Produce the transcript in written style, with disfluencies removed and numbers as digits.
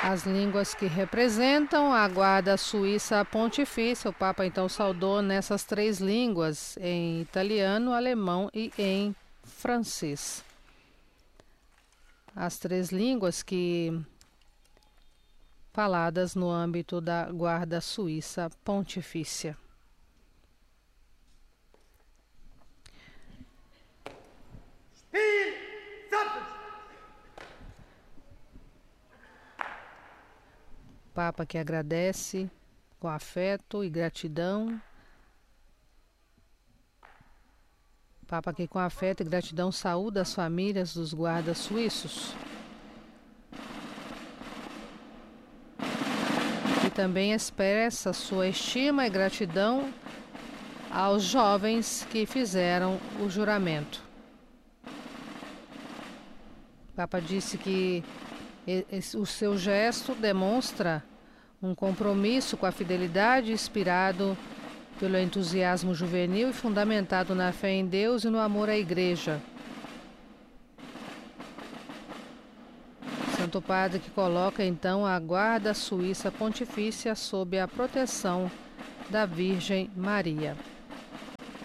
as línguas que representam a Guarda Suíça Pontifícia. O Papa então saudou nessas 3 línguas, em italiano, alemão e em francês. As 3 línguas que faladas no âmbito da Guarda Suíça Pontifícia. Papa que agradece com afeto e gratidão. Papa que com afeto e gratidão saúda as famílias dos guardas suíços. E também expressa sua estima e gratidão aos jovens que fizeram o juramento. O Papa disse que o seu gesto demonstra um compromisso com a fidelidade inspirado pelo entusiasmo juvenil e fundamentado na fé em Deus e no amor à Igreja. Santo Padre que coloca então a Guarda Suíça Pontifícia sob a proteção da Virgem Maria.